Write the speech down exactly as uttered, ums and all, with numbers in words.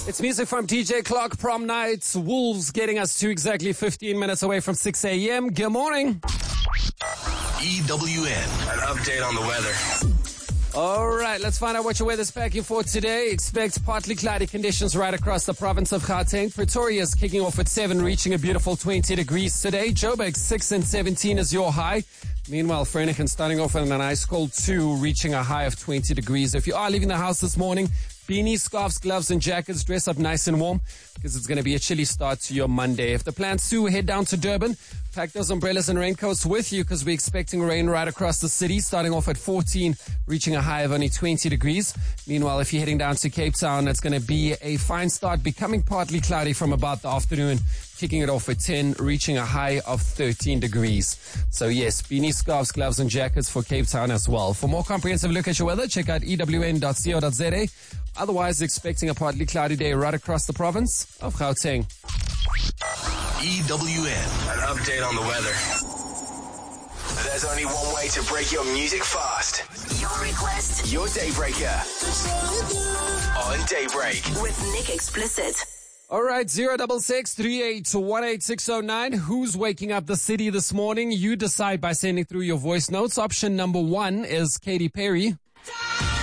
It's music from D J Clark, Prom Night, Wolves getting us to exactly fifteen minutes away from six a.m. Good morning. E W N, an update on the weather. All right, let's find out what your weather's packing for today. Expect partly cloudy conditions right across the province of Gauteng. Pretoria's kicking off at seven, reaching a beautiful twenty degrees today. Joburg, six and seventeen is your high. Meanwhile, Vereeniging starting off at an ice cold two, reaching a high of twenty degrees. If you are leaving the house this morning, beanies, scarves, gloves, and jackets, dress up nice and warm because it's going to be a chilly start to your Monday. If the plans to head down to Durban, pack those umbrellas and raincoats with you because we're expecting rain right across the city, starting off at fourteen, reaching a high of only twenty degrees. Meanwhile, if you're heading down to Cape Town, it's going to be a fine start, becoming partly cloudy from about the afternoon, kicking it off at ten, reaching a high of thirteen degrees. So yes, beanies, scarves, gloves, and jackets for Cape Town as well. For more comprehensive look at your weather, check out E W N dot co dot z a. Otherwise, expecting a partly cloudy day right across the province of Gauteng. E W N, an update on the weather. There's only one way to break your music fast. Your request. Your Daybreaker. On Daybreak. With Nick Explicit. All right, zero double six three eight one eight six zero nine. Who's waking up the city this morning? You decide by sending through your voice notes. Option number one is Katy Perry.